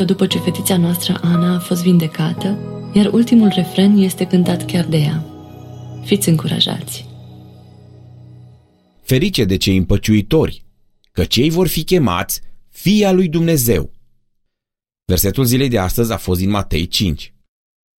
după ce fetița noastră, Ana, a fost vindecată, iar ultimul refren este cântat chiar de ea. Fiți încurajați! Ferice de cei împăciuitori, că cei vor fi chemați fii al lui Dumnezeu. Versetul zilei de astăzi a fost din Matei 5.